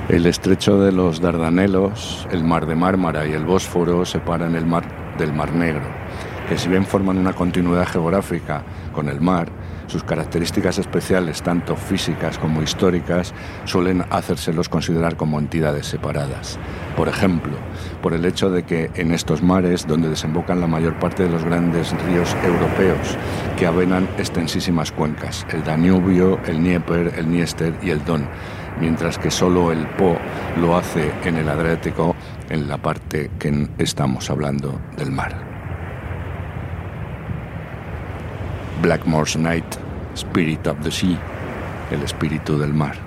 El estrecho de los Dardanelos, el mar de Mármara y el Bósforo separan el mar del Mar Negro, que si bien forman una continuidad geográfica con el mar, sus características especiales, tanto físicas como históricas, suelen hacérselos considerar como entidades separadas. Por ejemplo, por el hecho de que en estos mares, donde desembocan la mayor parte de los grandes ríos europeos, que avenan extensísimas cuencas, el Danubio, el Dnieper, el Dniester y el Don, mientras que solo el Po lo hace en el Adriático, en la parte que estamos hablando del mar. Blackmore's Night, Spirit of the Sea, el espíritu del mar.